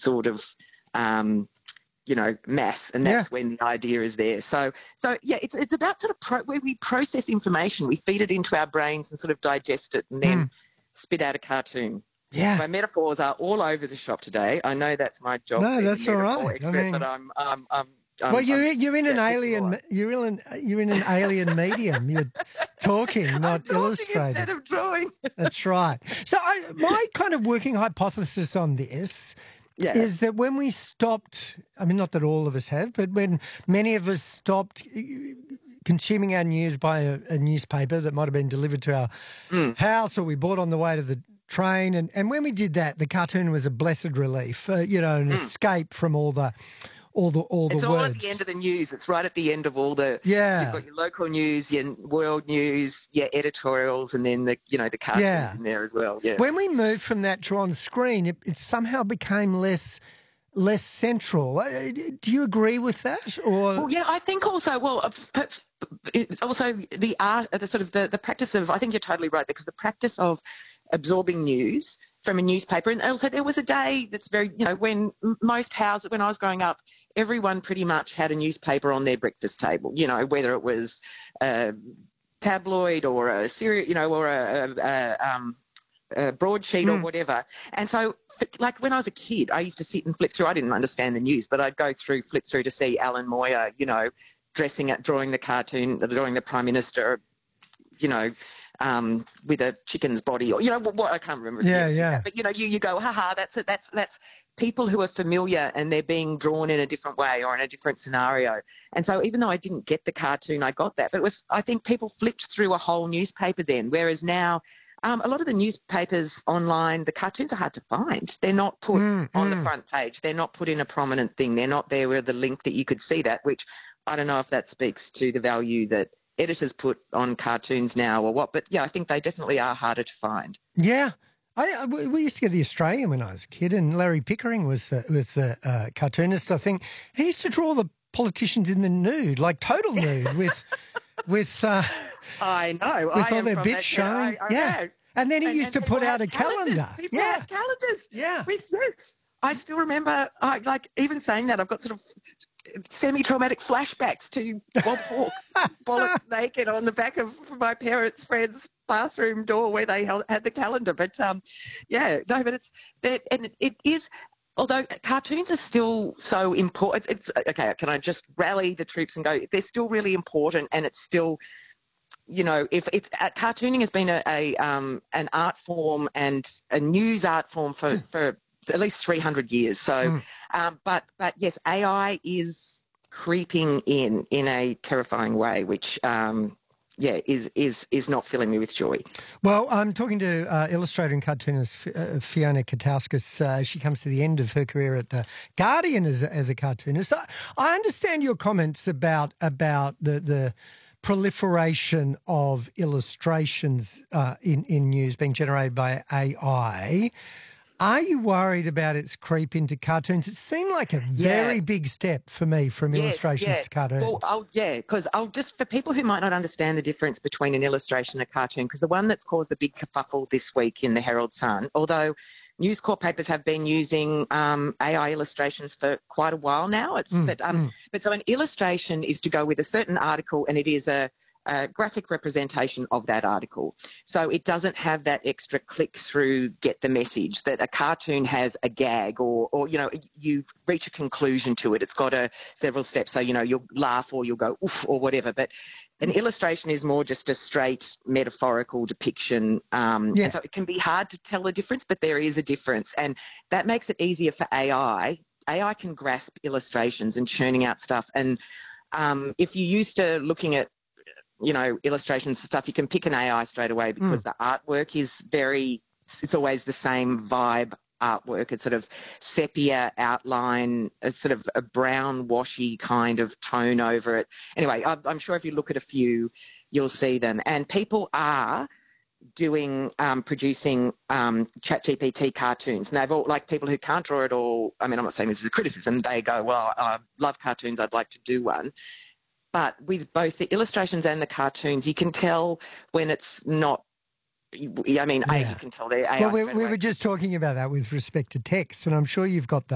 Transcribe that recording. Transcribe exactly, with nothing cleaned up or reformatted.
sort of, um, you know, mass, and that's Yeah. when the idea is there. So, so yeah, it's it's about sort of pro- where we process information, we feed it into our brains and sort of digest it, and then Mm. spit out a cartoon. Yeah. My metaphors are all over the shop today. I know that's my job. No, being a that's all metaphor right. I expert, mean- but I'm, um, um, um, Well, you're um, you're in an yeah, just alien more. you're in you're in an alien medium. You're talking, I'm not talking illustrating. instead of drawing. That's right. So I, my kind of working hypothesis on this Yeah. is that when we stopped, I mean, not that all of us have, but when many of us stopped consuming our news by a, a newspaper that might have been delivered to our Mm. house or we bought on the way to the train, and, and when we did that, the cartoon was a blessed relief, uh, you know, an Mm. escape from all the all the all the It's words. all at the end of the news. It's right at the end of all the. Yeah. You've got your local news, your world news, your editorials, and then the you know the cartoons Yeah. in there as well. Yeah. When we moved from that to on screen, it, it somehow became less less central. Uh, Do you agree with that? Or Well, yeah, I think also, well, uh, p- p- also the art, the sort of the, the practice of, I think you're totally right, because the practice of absorbing news from a newspaper, and also there was a day that's very, you know, when m- most houses, when I was growing up, everyone pretty much had a newspaper on their breakfast table, you know, whether it was a tabloid or a serial, you know, or a, a, a um, a broadsheet or Mm. whatever. And so, like when I was a kid, I used to sit and flip through. I didn't understand the news, but I'd go through, flip through to see Alan Moyer, you know, dressing up, drawing the cartoon, drawing the Prime Minister, you know, um, with a chicken's body, or you know what, what I can't remember. Yeah, the- yeah. But you know, you you go, haha, that's it. That's that's people who are familiar and they're being drawn in a different way or in a different scenario. And so, even though I didn't get the cartoon, I got that. But it was, I think, people flipped through a whole newspaper then, whereas now. Um, a lot of the newspapers online, the cartoons are hard to find. They're not put Mm, on mm. the front page. They're not put in a prominent thing. They're not there with the link that you could see that, which I don't know if that speaks to the value that editors put on cartoons now or what. But, yeah, I think they definitely are harder to find. Yeah. I, I- we we used to get the Australian when I was a kid, and Larry Pickering was the, was the uh, cartoonist, I think. He used to draw the politicians in the nude, like total nude, with with uh, I know. with I all am their from bits that- showing. I, I yeah. know. And then he And- used and to put people out a had calendars. calendar. People Yeah. had calendars. Yeah. With yes. I still remember, I, like, even saying that, I've got sort of semi-traumatic flashbacks to Bob Hawke, bollocks naked on the back of my parents' friend's bathroom door where they held, had the calendar. But, um, yeah, no, but it's, it, and it, it is, although cartoons are still so important, it's, okay, can I just rally the troops and go, they're still really important, and it's still, you know, if it's uh, cartooning has been a, a um, an art form and a news art form for, for at least three hundred years. So, Mm. um, but but yes, A I is creeping in in a terrifying way, which um, yeah is is is not filling me with joy. Well, I'm talking to uh, illustrator and cartoonist F- uh, Fiona Katauskas. Uh, she comes to the end of her career at the Guardian as a, as a cartoonist. I, I understand your comments about about the the proliferation of illustrations uh, in in news being generated by A I. Are you worried about its creep into cartoons? It seemed like a very Yeah. big step for me from Yes, illustrations yeah. to cartoons. Well, I'll, yeah, because I'll just, for people who might not understand the difference between an illustration and a cartoon, because the one that's caused the big kerfuffle this week in the Herald Sun, although News Corp papers have been using um, A I illustrations for quite a while now, it's, Mm, but, um, mm. but so an illustration is to go with a certain article, and it is a, a graphic representation of that article. So it doesn't have that extra click through, get the message that a cartoon has a gag or, or, you know, you reach a conclusion to it. It's got a several steps. So, you know, you'll laugh or you'll go oof or whatever. But an illustration is more just a straight metaphorical depiction. Um, Yeah. And so it can be hard to tell the difference, but there is a difference. And that makes it easier for A I. A I can grasp illustrations and churning out stuff. And um, if you're used to looking at, you know, illustrations and stuff, you can pick an A I straight away because the artwork is very, it's always the same vibe artwork. It's sort of sepia outline, it's sort of a brown washy kind of tone over it. Anyway, I'm, I'm sure if you look at a few, you'll see them. And people are doing, um, producing um, ChatGPT cartoons. And they've all, like people who can't draw at all, I mean, I'm not saying this is a criticism, they go, well, I love cartoons, I'd like to do one. But with both the illustrations and the cartoons, you can tell when it's not, I mean, A, Yeah. you can tell they're A I Well, we, straight we away. were just talking about that with respect to text, and I'm sure you've got that.